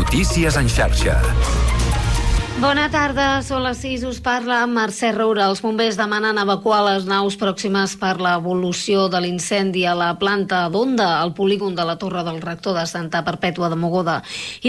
Notícies en xarxa. Bona tarda, són les 6, us parla Mercè Roura. Els bombers demanen evacuar les naus pròximes per l'evolució de l'incendi a la planta d'Onda, al polígon de la Torre del Rector de Santa Perpètua de Mogoda.